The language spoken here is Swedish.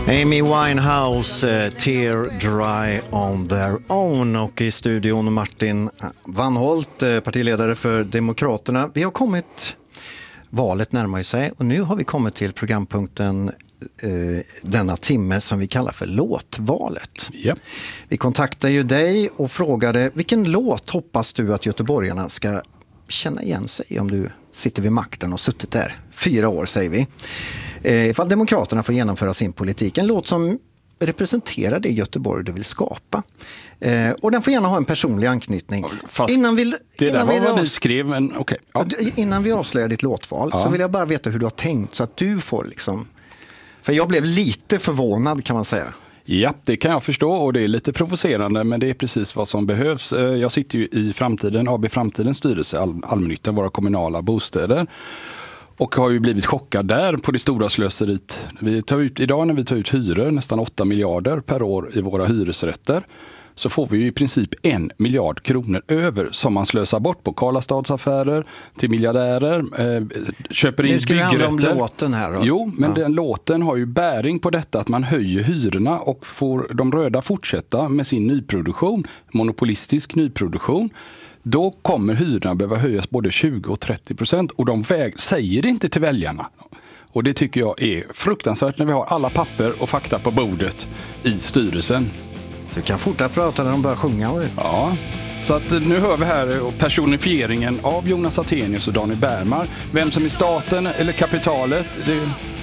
Amy Winehouse, Tear Dry on their own, och i studion Martin Wannholt, partiledare för Demokraterna. Vi har kommit, valet närmar sig, och nu har vi kommit till programpunkten denna timme som vi kallar för låtvalet. Yep. Vi kontaktade ju dig och frågade vilken låt hoppas du att göteborgarna ska känna igen sig om du sitter vid makten och suttit där 4 år, säger vi. Ifall Demokraterna får genomföra sin politik. En låt som representerar det Göteborg du vill skapa. Och den får gärna ha en personlig anknytning. Fast innan vi skrev, men okej. Ja. Innan vi avslöjar ditt låtval så vill jag bara veta hur du har tänkt så att du får liksom... För jag blev lite förvånad, kan man säga. Ja, det kan jag förstå, och det är lite provocerande, men det är precis vad som behövs. Jag sitter ju i AB Framtidens styrelse, allmännyttan, våra kommunala bostäder. Och har ju blivit chockad där på det stora slöseriet. Idag när vi tar ut hyror, nästan 8 miljarder per år i våra hyresrätter, så får vi ju i princip 1 miljard kronor över som man slösar bort på Karlastadsaffärer, till miljardärer, köper in byggrätter. Nu ska det handla om låten här då. Jo, men den låten har ju bäring på detta att man höjer hyrorna och får de röda fortsätta med sin nyproduktion, monopolistisk nyproduktion. Då kommer hyrorna behöva höjas både 20 och 30%, och de säger det inte till väljarna. Och det tycker jag är fruktansvärt när vi har alla papper och fakta på bordet i styrelsen. Du kan fortsätta prata när de börjar sjunga. Ja, så att nu hör vi här personifieringen av Jonas Attenius och Daniel Bärmar. Vem som är staten eller kapitalet,